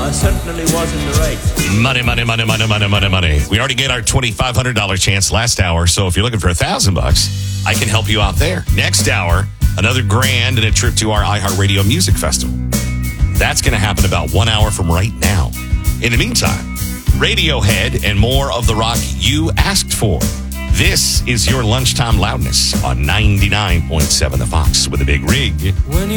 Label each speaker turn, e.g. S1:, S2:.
S1: I certainly was in the right.
S2: Money, money, money, money, money, money, money. We already get our $2,500 chance last hour, so if you're looking for $1,000, I can help you out there. Next hour, another grand and a trip to our iHeartRadio Music Festival. That's going to happen about 1 hour from right now. In the meantime, Radiohead and more of the rock you asked for. This is your Lunchtime Loudness on 99.7 The Fox with a Big Rig.
S1: When you